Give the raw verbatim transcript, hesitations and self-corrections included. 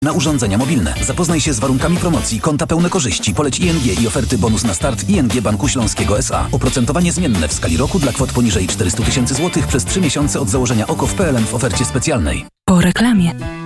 na urządzenia mobilne. Zapoznaj się z warunkami promocji, konta pełne korzyści, poleć I N G i oferty bonus na start I N G Banku Śląskiego S A. Oprocentowanie zmienne w skali roku dla kwot poniżej czterysta tysięcy złotych przez trzy miesiące od założenia O K O w P L N w ofercie specjalnej. Po reklamie.